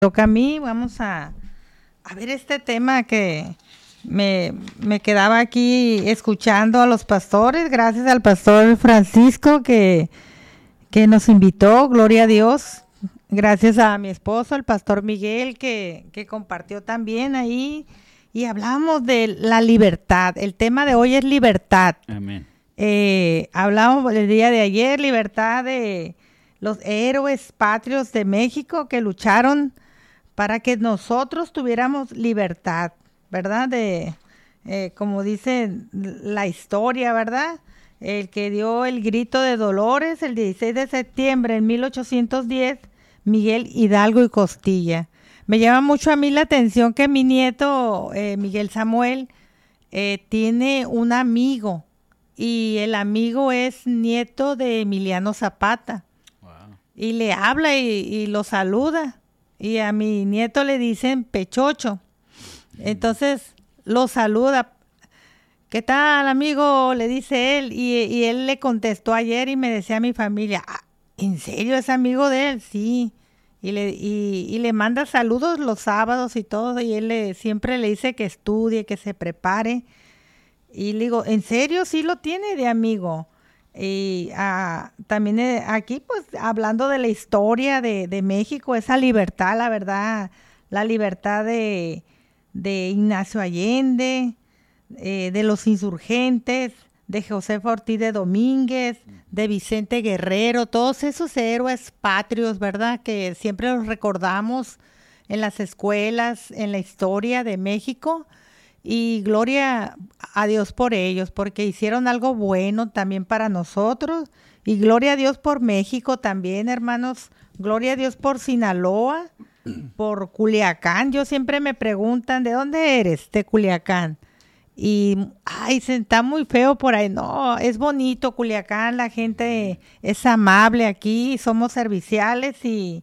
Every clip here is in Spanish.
Toca a mí, vamos a ver este tema que me quedaba aquí escuchando a los pastores, gracias al pastor Francisco que nos invitó, gloria a Dios, gracias a mi esposo, el pastor Miguel, que compartió también ahí, y hablamos de la libertad. El tema de hoy es libertad. Amén. Hablamos el día de ayer, libertad de los héroes patrios de México que lucharon para que nosotros tuviéramos libertad, ¿verdad? Como dice la historia, ¿verdad? El que dio el grito de Dolores el 16 de septiembre de 1810, Miguel Hidalgo y Costilla. Me llama mucho a mí la atención que mi nieto, Miguel Samuel, tiene un amigo, y el amigo es nieto de Emiliano Zapata. Wow. Y le habla y lo saluda. Y a mi nieto le dicen Pechocho. Entonces lo saluda. ¿Qué tal, amigo? Le dice él. Y él le contestó ayer y me decía a mi familia, ¿en serio es amigo de él? Sí. Y le manda saludos los sábados y todo. Y él siempre le dice que estudie, que se prepare. Y le digo, ¿en serio? Sí lo tiene de amigo. Y también aquí pues hablando de la historia de México, esa libertad, la verdad, la libertad de Ignacio Allende, de los insurgentes, de Josefa Ortiz de Domínguez, de Vicente Guerrero, todos esos héroes patrios, ¿verdad? Que siempre los recordamos en las escuelas, en la historia de México. Y gloria a Dios por ellos, porque hicieron algo bueno también para nosotros. Y gloria a Dios por México también, hermanos. Gloria a Dios por Sinaloa, por Culiacán. Yo siempre me preguntan, ¿de dónde eres? De Culiacán. Y, se está muy feo por ahí. No, es bonito Culiacán, la gente es amable aquí, somos serviciales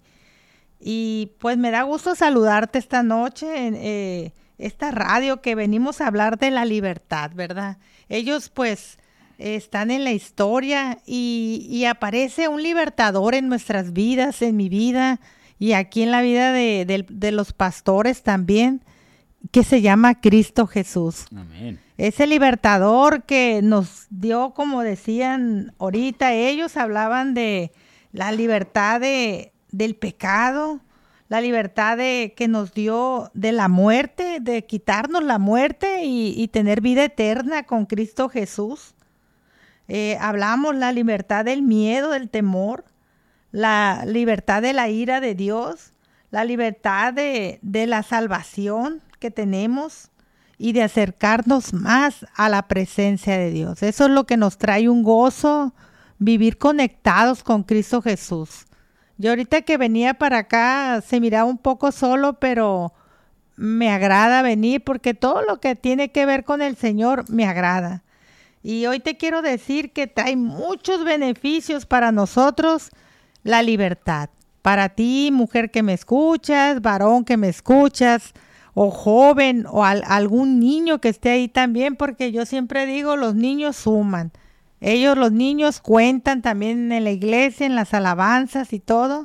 y pues me da gusto saludarte esta noche esta radio que venimos a hablar de la libertad, ¿verdad? Ellos pues están en la historia y aparece un libertador en nuestras vidas, en mi vida y aquí en la vida de los pastores también, que se llama Cristo Jesús. Amén. Ese libertador que nos dio, como decían ahorita, ellos hablaban de la libertad del pecado, la libertad que nos dio de la muerte, de quitarnos la muerte y tener vida eterna con Cristo Jesús. Hablamos la libertad del miedo, del temor, la libertad de la ira de Dios, la libertad de la salvación que tenemos y de acercarnos más a la presencia de Dios. Eso es lo que nos trae un gozo, vivir conectados con Cristo Jesús. Yo ahorita que venía para acá se miraba un poco solo, pero me agrada venir porque todo lo que tiene que ver con el Señor me agrada. Y hoy te quiero decir que trae muchos beneficios para nosotros la libertad. Para ti, mujer que me escuchas, varón que me escuchas, o joven, o algún niño que esté ahí también, porque yo siempre digo, los niños suman. Los niños cuentan también en la iglesia, en las alabanzas y todo.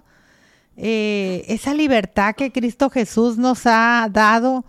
Esa libertad que Cristo Jesús nos ha dado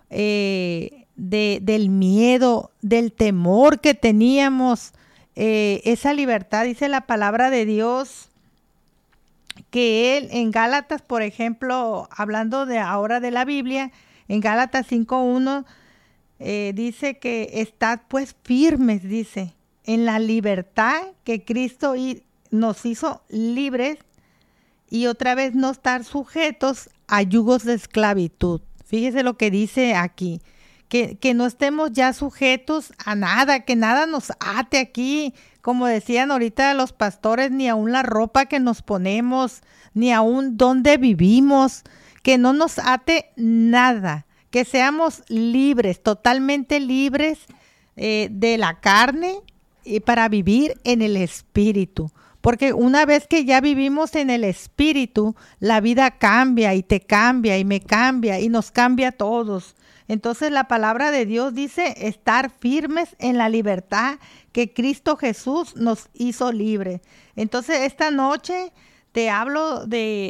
del miedo, del temor que teníamos. Esa libertad, dice la palabra de Dios, que Él en Gálatas, por ejemplo, hablando de ahora de la Biblia, en Gálatas 5:1, dice que estad pues firmes, dice, en la libertad que Cristo nos hizo libres y otra vez no estar sujetos a yugos de esclavitud. Fíjese lo que dice aquí, que no estemos ya sujetos a nada, que nada nos ate aquí, como decían ahorita los pastores, ni aun la ropa que nos ponemos, ni aun dónde vivimos, que no nos ate nada, que seamos libres, totalmente libres de la carne, y para vivir en el Espíritu. Porque una vez que ya vivimos en el Espíritu, la vida cambia y te cambia y me cambia y nos cambia a todos. Entonces la palabra de Dios dice estar firmes en la libertad que Cristo Jesús nos hizo libre. Entonces esta noche te hablo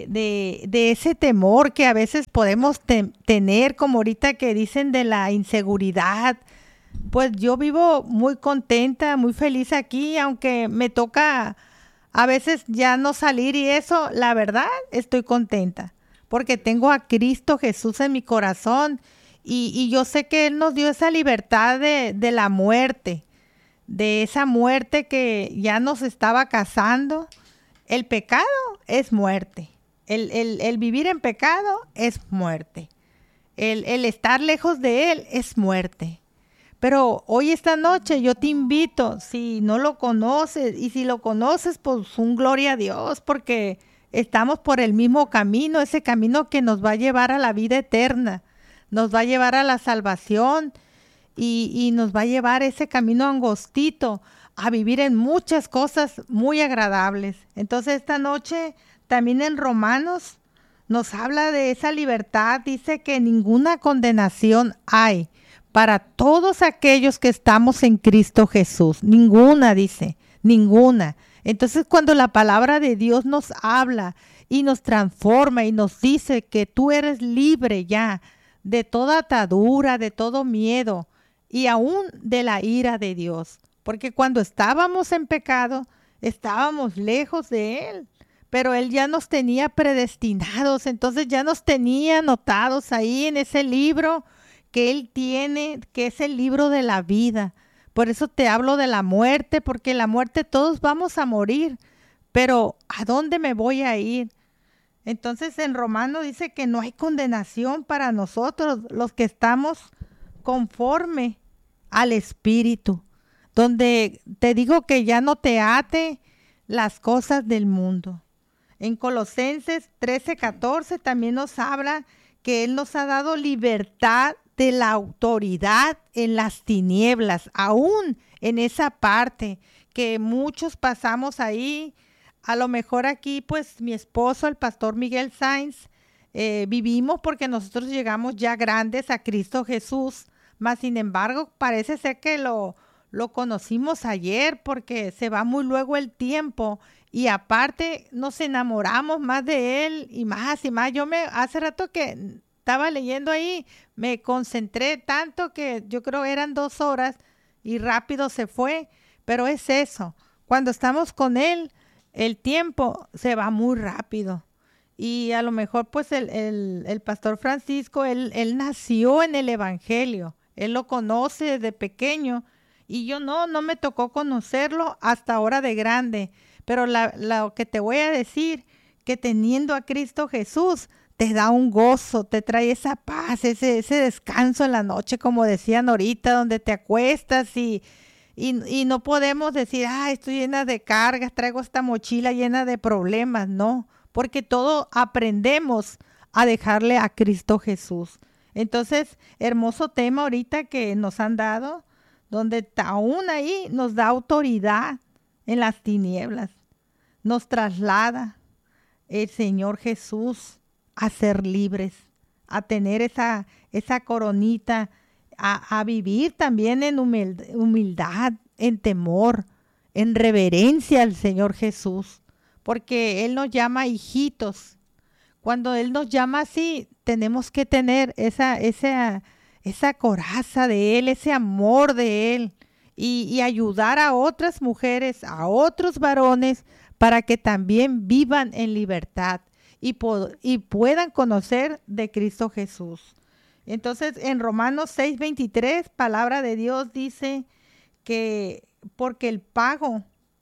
de ese temor que a veces podemos tener, como ahorita que dicen de la inseguridad. Pues yo vivo muy contenta, muy feliz aquí, aunque me toca a veces ya no salir y eso, la verdad, estoy contenta, porque tengo a Cristo Jesús en mi corazón y yo sé que Él nos dio esa libertad de la muerte, de esa muerte que ya nos estaba cazando. El pecado es muerte, el vivir en pecado es muerte, el estar lejos de Él es muerte. Pero hoy, esta noche, yo te invito, si no lo conoces, y si lo conoces, pues un gloria a Dios, porque estamos por el mismo camino, ese camino que nos va a llevar a la vida eterna, nos va a llevar a la salvación y nos va a llevar ese camino angostito a vivir en muchas cosas muy agradables. Entonces, esta noche, también en Romanos, nos habla de esa libertad, dice que ninguna condenación hay para todos aquellos que estamos en Cristo Jesús. Ninguna, dice, ninguna. Entonces, cuando la palabra de Dios nos habla y nos transforma y nos dice que tú eres libre ya de toda atadura, de todo miedo y aún de la ira de Dios. Porque cuando estábamos en pecado, estábamos lejos de Él. Pero Él ya nos tenía predestinados, entonces ya nos tenía anotados ahí en ese libro que Él tiene, que es el libro de la vida. Por eso te hablo de la muerte, porque la muerte todos vamos a morir, pero ¿a dónde me voy a ir? Entonces en Romano dice que no hay condenación para nosotros, los que estamos conforme al Espíritu, donde te digo que ya no te ate las cosas del mundo. En Colosenses 13:14 también nos habla que Él nos ha dado libertad de la autoridad en las tinieblas, aún en esa parte que muchos pasamos ahí. A lo mejor aquí, pues mi esposo, el pastor Miguel Sainz, vivimos porque nosotros llegamos ya grandes a Cristo Jesús, mas sin embargo parece ser que lo conocimos ayer porque se va muy luego el tiempo y aparte nos enamoramos más de Él y más y más. Hace rato que estaba leyendo ahí, me concentré tanto que yo creo eran 2 horas y rápido se fue, pero es eso, cuando estamos con Él, el tiempo se va muy rápido. Y a lo mejor pues el pastor Francisco, él nació en el Evangelio, él lo conoce desde pequeño y yo no me tocó conocerlo hasta ahora de grande, pero lo que te voy a decir, que teniendo a Cristo Jesús, te da un gozo, te trae esa paz, ese descanso en la noche, como decían ahorita, donde te acuestas y no podemos decir, estoy llena de cargas, traigo esta mochila llena de problemas, no, porque todo aprendemos a dejarle a Cristo Jesús. Entonces, hermoso tema ahorita que nos han dado, donde aún ahí nos da autoridad en las tinieblas, nos traslada el Señor Jesús a ser libres, a tener esa coronita, a vivir también en humildad, en temor, en reverencia al Señor Jesús, porque Él nos llama hijitos. Cuando Él nos llama así, tenemos que tener esa coraza de Él, ese amor de Él, y ayudar a otras mujeres, a otros varones, para que también vivan en libertad y puedan conocer de Cristo Jesús. Entonces, en Romanos 6:23, palabra de Dios dice que porque el pago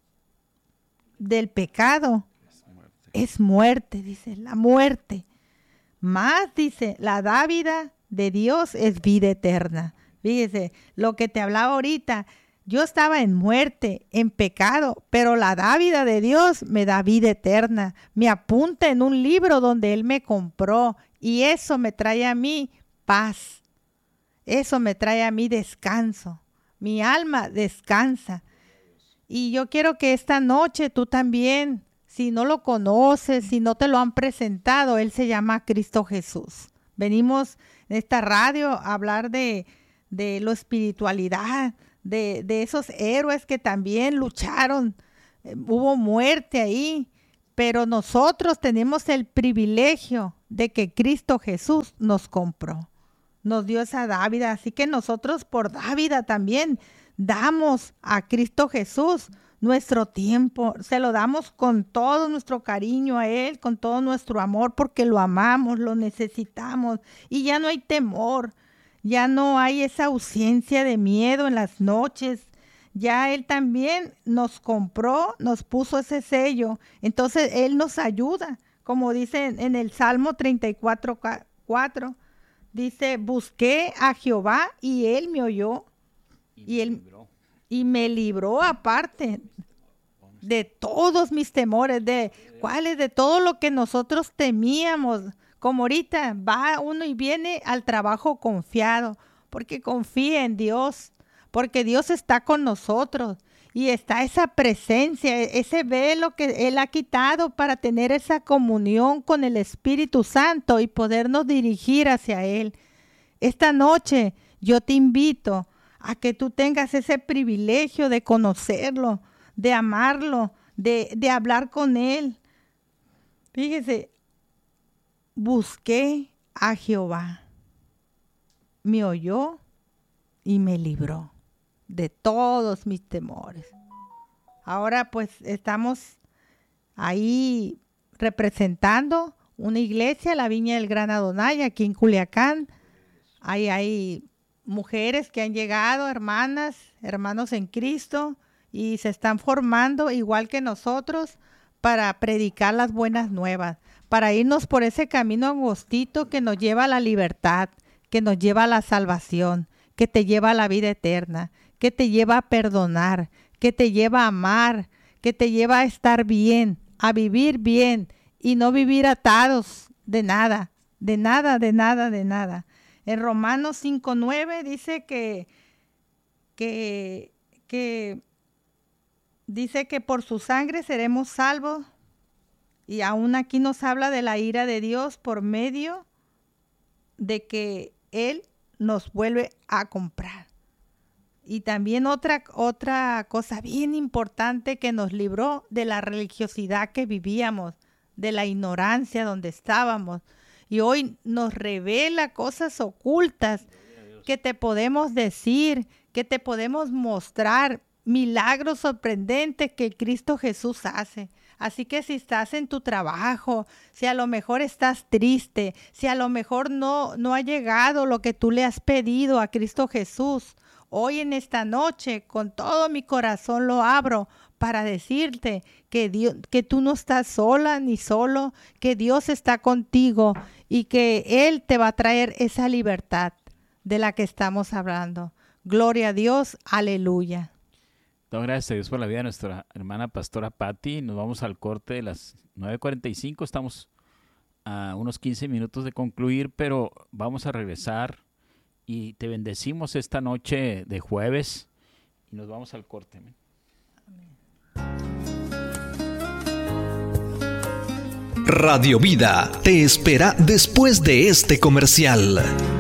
del pecado es muerte, dice, la muerte. Más, dice, la dádiva de Dios es vida eterna. Fíjese, lo que te hablaba ahorita, yo estaba en muerte, en pecado, pero la dádiva de Dios me da vida eterna. Me apunta en un libro donde Él me compró y eso me trae a mí paz. Eso me trae a mí descanso. Mi alma descansa. Y yo quiero que esta noche tú también, si no lo conoces, si no te lo han presentado, Él se llama Cristo Jesús. Venimos en esta radio a hablar de la espiritualidad, de esos héroes que también lucharon. Hubo muerte ahí, pero nosotros tenemos el privilegio de que Cristo Jesús nos compró, nos dio esa dávida, así que nosotros por dávida también damos a Cristo Jesús nuestro tiempo, se lo damos con todo nuestro cariño a Él, con todo nuestro amor, porque lo amamos, lo necesitamos y ya no hay temor, ya no hay esa ausencia de miedo en las noches. Ya Él también nos compró, nos puso ese sello. Entonces Él nos ayuda. Como dice en el Salmo 34:4, dice, busqué a Jehová y Él me oyó. Y me libró aparte de todos mis temores, de todo lo que nosotros temíamos. Como ahorita va uno y viene al trabajo confiado, porque confía en Dios. Porque Dios está con nosotros y está esa presencia, ese velo que Él ha quitado para tener esa comunión con el Espíritu Santo y podernos dirigir hacia Él. Esta noche yo te invito a que tú tengas ese privilegio de conocerlo, de amarlo, de hablar con Él. Fíjese, busqué a Jehová, me oyó y me libró de todos mis temores. Ahora pues estamos ahí representando una iglesia, la Viña del Gran Adonai, aquí en Culiacán. Hay mujeres que han llegado, hermanos en Cristo, y se están formando igual que nosotros para predicar las buenas nuevas, para irnos por ese camino angostito que nos lleva a la libertad, que nos lleva a la salvación, que te lleva a la vida eterna, que te lleva a perdonar, que te lleva a amar, que te lleva a estar bien, a vivir bien y no vivir atados de nada. En Romanos 5:9 dice dice que por su sangre seremos salvos, y aún aquí nos habla de la ira de Dios por medio de que Él nos vuelve a comprar. Y también otra cosa bien importante, que nos libró de la religiosidad que vivíamos, de la ignorancia donde estábamos. Y hoy nos revela cosas ocultas que te podemos decir, que te podemos mostrar, milagros sorprendentes que Cristo Jesús hace. Así que si estás en tu trabajo, si a lo mejor estás triste, si a lo mejor no ha llegado lo que tú le has pedido a Cristo Jesús, hoy en esta noche con todo mi corazón lo abro para decirte que tú no estás sola ni solo, que Dios está contigo y que Él te va a traer esa libertad de la que estamos hablando. Gloria a Dios, aleluya. Gracias a Dios por la vida de nuestra hermana pastora Patti. Nos vamos al corte de las 9:45. Estamos a unos 15 minutos de concluir, pero vamos a regresar y te bendecimos esta noche de jueves y nos vamos al corte. Amén. Radio Vida te espera después de este comercial.